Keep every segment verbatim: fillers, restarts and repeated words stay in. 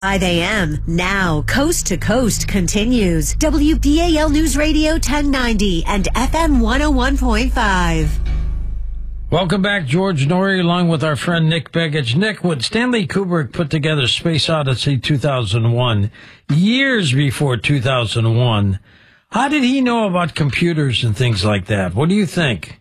five a.m. Now, Coast to Coast continues. W B A L News Radio ten ninety and F M one oh one point five. Welcome back, George Noory, along with our friend Nick Begich. Nick, when Stanley Kubrick put together Space Odyssey two thousand one, years before two thousand one, how did he know about computers and things like that? What do you think?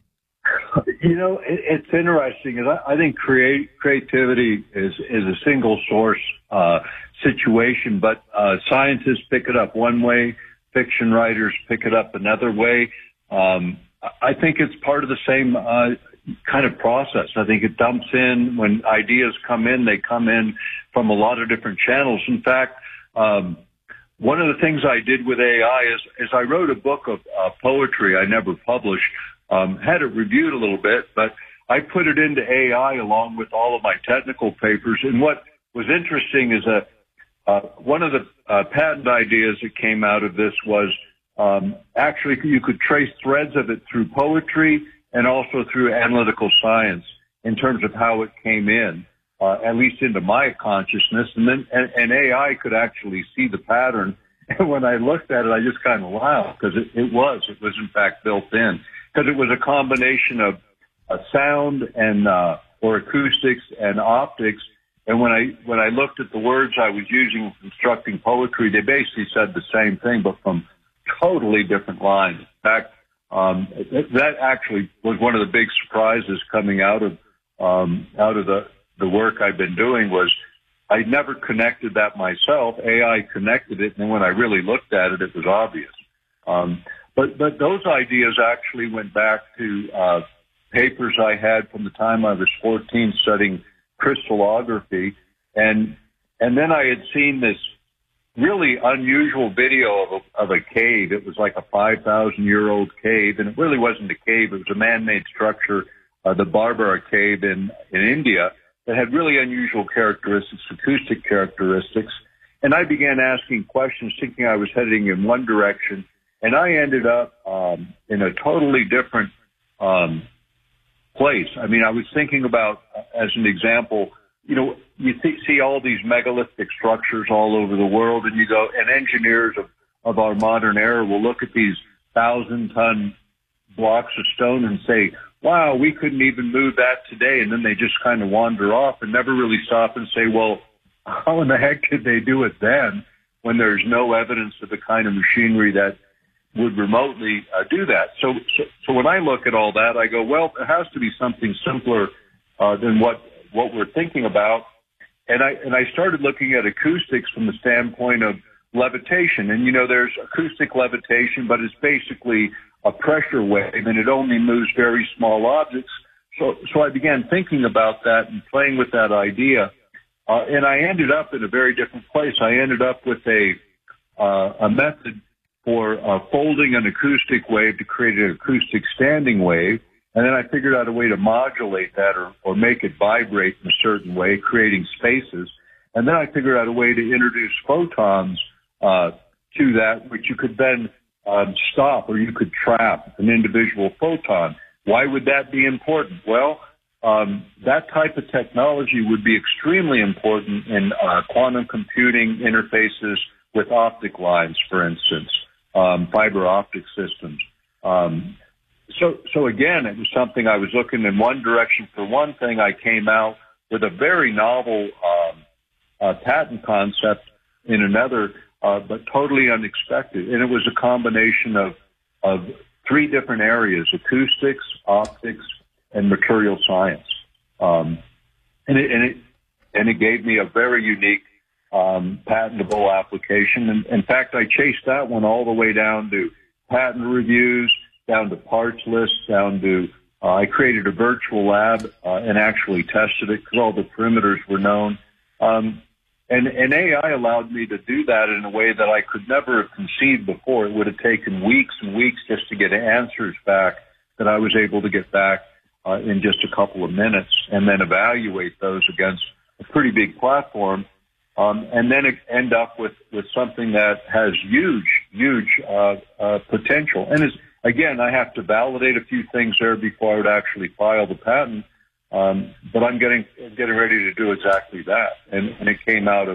You know, it, it's interesting. Is I, I think create, creativity is, is a single source uh, situation, but uh, scientists pick it up one way, fiction writers pick it up another way. Um, I think it's part of the same uh, kind of process. I think it dumps in when ideas come in. They come in from a lot of different channels. In fact, um, one of the things I did with A I is, is I wrote a book of uh, poetry I never published. Um, had it reviewed a little bit, but I put it into A I along with all of my technical papers. And what was interesting is that uh, one of the uh, patent ideas that came out of this was um, actually you could trace threads of it through poetry and also through analytical science in terms of how it came in, uh, at least into my consciousness. And then and, and A I could actually see the pattern. And when I looked at it, I just kind of laughed because it, it was. It was, in fact, built in. Because it was a combination of uh, sound and uh, or acoustics and optics. And when I when I looked at the words I was using in constructing poetry, they basically said the same thing, but from totally different lines. In fact, um, that actually was one of the big surprises coming out of um, out of the the work I've been doing. Was I never connected that myself. A I connected it, and when I really looked at it, it was obvious. Um, But, but those ideas actually went back to uh, papers I had from the time I was fourteen studying crystallography. And, and then I had seen this really unusual video of a, of a cave. It was like a five thousand year old cave, and it really wasn't a cave. It was a man-made structure, uh, the Barbara Cave in, in India, that had really unusual characteristics, acoustic characteristics. And I began asking questions, thinking I was heading in one direction. And I ended up um, in a totally different um, place. I mean, I was thinking about, as an example, you know, you th- see all these megalithic structures all over the world, and you go, and engineers of, of our modern era will look at these thousand-ton blocks of stone and say, wow, we couldn't even move that today. And then they just kind of wander off and never really stop and say, well, how in the heck could they do it then when there's no evidence of the kind of machinery that would remotely uh, do that. So, so, so when I look at all that, I go, well, it has to be something simpler uh, than what what we're thinking about. And I and I started looking at acoustics from the standpoint of levitation. And you know, there's acoustic levitation, but it's basically a pressure wave, and it only moves very small objects. So, so I began thinking about that and playing with that idea, uh, and I ended up in a very different place. I ended up with a uh, a method for uh, folding an acoustic wave to create an acoustic standing wave. And then I figured out a way to modulate that or, or make it vibrate in a certain way, creating spaces. And then I figured out a way to introduce photons uh, to that, which you could then um, stop or you could trap an individual photon. Why would that be important? Well, um, that type of technology would be extremely important in uh, quantum computing interfaces with optic lines, for instance. Um, fiber optic systems. Um, so, so again, it was something I was looking in one direction. For one thing, I came out with a very novel um, uh, patent concept in another, uh, but totally unexpected. And it was a combination of of three different areas: acoustics, optics, and material science. Um, and it and it and it gave me a very unique Um, patentable application. And in fact, I chased that one all the way down to patent reviews, down to parts lists, down to, uh, I created a virtual lab uh, and actually tested it because all the perimeters were known. Um, and, and A I allowed me to do that in a way that I could never have conceived before. It would have taken weeks and weeks just to get answers back that I was able to get back uh, in just a couple of minutes and then evaluate those against a pretty big platform. Um, and then end up with, with something that has huge, huge uh, uh, potential. And is, again, I have to validate a few things there before I would actually file the patent. Um, but I'm getting getting ready to do exactly that. And, and it came out of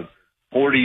forty